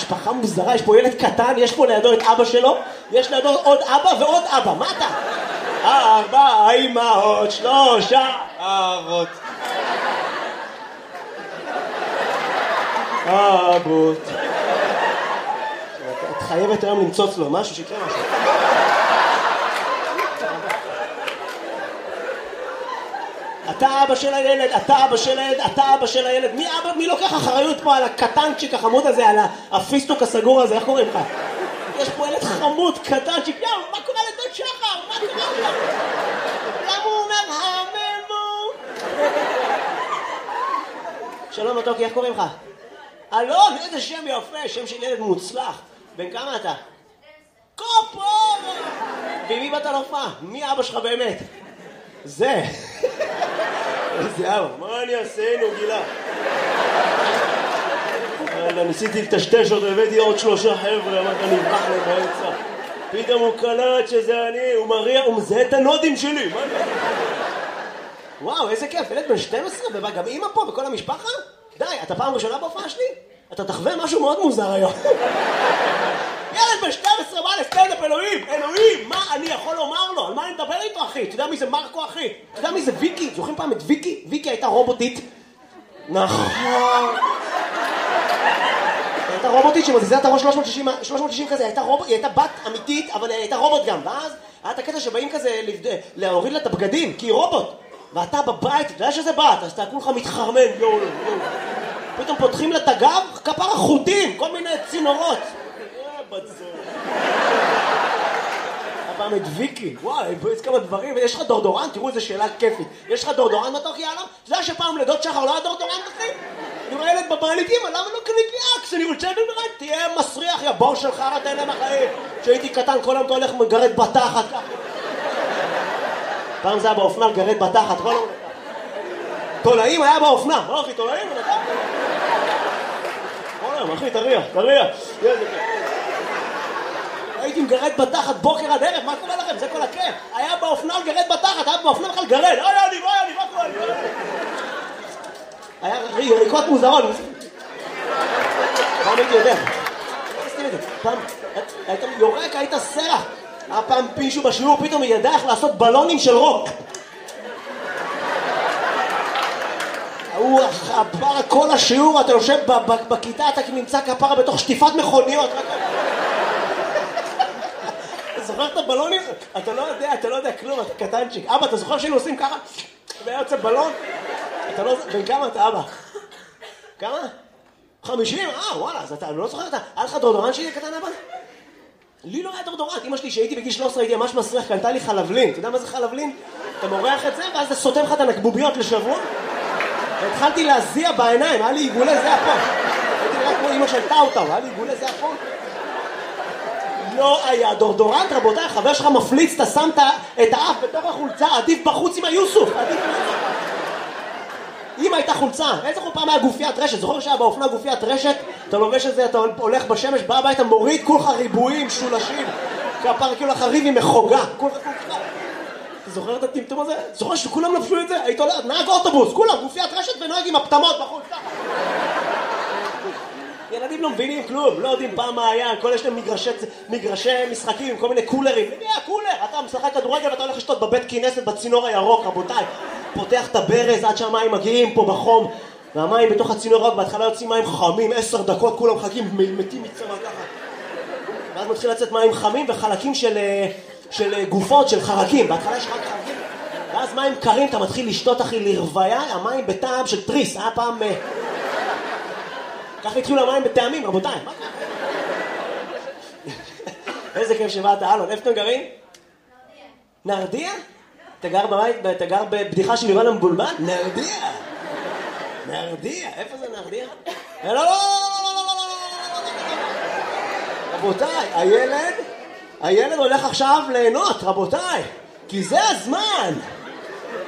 משפחה מוזרה, יש פה ילד קטן, יש פה לידו את אבא שלו, יש לידו עוד אבא ועוד אבא, מה אתה? 4 אמהות, 3 אבות. אבות. את חייבת היום למצוץ לו משהו, שיקרה משהו. אתה אבא של הילד, אתה אבא של הילד, אתה אבא של הילד. מי לוקח אחריות פה על הקטנצ'יק החמוד הזה, על הפיסטוק הסגור הזה, איך קוראים לך? יש פה ילד חמוד, קטנצ'יק, יאו, מה קורה לדוד שחר? מה קורה לו? למה הוא אומר הממו? שלום מתוקי, איך קוראים לך? אלון, איזה שם יפה, שם של ילד מוצלח. בן כמה אתה? קופו! ומי באת להופעה? מי אבא שלך באמת? זה. איזה אבא, מה אני אעשינו, גילה? ניסיתי לטשטש אותו, הבאתי עוד 3 חבר'ה, אמרת נברח להם באמצע. פתאום הוא קלט שזה אני, הוא מריע, הוא מזהה את הנודים שלי. וואו, איזה כיף, ילד בן 12, וגם אמא פה וכל המשפחה? די, אתה פעם ראשונה בהופעה שלי? אתה תחווה משהו מאוד מוזר היום. ילד בן 12 בא לסטנדאפ, אלוהים, מה אני יכול לומר לו? על מה אני מדבר איתו, אחי? אתה יודע מי זה מרקו, אחי? אתה יודע מי זה ויקי? זוכרים פעם את ויקי? ויקי הייתה רובוטית. נכון. הייתה רובוטית שמזיזה את הראש 360 כזה, היא הייתה בת אמיתית, אבל היא הייתה רובוט גם. ואז היה את הקטע שבאים כזה להוריד לה את הבגדים, כי היא רובוט. ואתה בבית, אתה יודע שזה בת, אז אתה כולך מתחרמן, יואו. פתאום פותחים לה את הגב, כפרה חוטים, כל מיני צינורות. הפעם את ויקי, וואי, יש כמה דברים, ויש לך דורדורנט, תראו איזה שאלה כיפית. יש לך דורדורנט מתוקי יאללה? אתה יודע שפעם לדוד שחר לא היה דורדורנט, אחי? אני רואה ילד בבית, אמא, למה לא קנית לי אקס? אני רוצה לדעת, תהיה מסריח, יא בור שלך, תן להם החיים. כשהייתי קטן, כל היום אתה הולך מגרד בתחת ככה. פעם זה היה באופנה לגרד בתחת, כל היום. תולעים היה באופנה, מה אחי, תולעים? כל היום, אחי, תריח. הייתי מגרד בתחת בוקר עד ערב, מה קורה לכם? זה כל הכיף. היה באופנה לגרד בתחת, היה באופנה בכלל גרד. היה לי, מה קורה לי? היה יריקות מוזרות. פעם הייתי יודע. פעם היית יורק, היית סרח. היה פעם פישו בשיעור, פתאום ידע איך לעשות בלונים של רוק. הוא הפרה כל השיעור, אתה יושב בכיתה, אתה נמצא כפרה בתוך שטיפת מכוניות. אתה זוכר את הבלונים? אתה לא יודע כלום, אתה קטנצ'יק. אבא, אתה זוכר שהיינו עושים ככה? והיה יוצא בלון? אתה לא... בן כמה אתה, אבא? כמה? 50? וואלה, אז אתה לא זוכר, היה לך דורדורנט שלי קטן, אבא? לי לא היה דורדורנט. אמא שלי שהייתי בגיל 13 הייתי ממש מסריח, קנתה לי חלבלין. אתה יודע מה זה חלבלין? אתה מורח את זה ואז אתה סותם לך את הנקבוביות לשבוע. והתחלתי להזיע בעיניים, היה לי עיגולי זיע פה. הייתי נראה כמו אמא של טאוטאו, היה לי עיגולי זיע פה. לא היה דורדורנט, רבותיי, חבר שלך מפליץ, אתה שמת את האף בתוך החולצה, עדיף בחוץ עם היוסוף. אם הייתה חולצה, איזה פעם היה גופיית רשת, זוכר שהיה באופנה גופיית רשת, אתה לובש את זה, אתה הולך בשמש, בא הביתה, מוריד, כולך ריבועים, שולשים, כפר כאילו לך ריב עם מחוגה, כולך. אתה זוכר את הטמטום הזה? זוכר שכולם לבשו את זה? היית הולך, נהג אוטובוס, כולם, גופיית רשת ונהג עם הפטמות בחוץ, ככה. ילדים לא מבינים כלום, לא יודעים פעם מה היה, כל יש להם מגרשי משחקים עם כל מיני קולרים. מי היה קולר? אתה משחק כדורגל ואתה הולך לשתות בבית כנסת בצינור הירוק, רבותיי. פותח את הברז עד שהמים מגיעים פה בחום, והמים בתוך הצינור הירוק, בהתחלה יוצאים מים חמים, 10 דקות כולם חכים, מתים מצמא ככה. ואז מתחיל לצאת מים חמים וחלקים של גופות, של חרקים. בהתחלה יש רק חרקים, ואז מים קרים, אתה מתחיל לשתות אחי לרוויה, המים בטעם של טריס, היה פעם... ככה התחילו המים בטעמים, רבותיי. מה קרה? איזה כיף שבאת, אלון. איפה אתם גרים? נרדיה. נרדיה? אתה גר בבדיחה של יובל המבולבל? נרדיה. איפה זה נרדיה? לא. רבותיי, הילד הולך עכשיו ליהנות, רבותיי. כי זה הזמן.